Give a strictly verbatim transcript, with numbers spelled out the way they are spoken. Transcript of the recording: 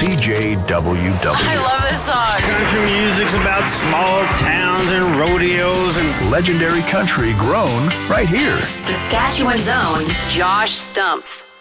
C J W W. I love this song. Country music's about small towns and rodeos and legendary country grown right here. Saskatchewan's own Josh Stumpf.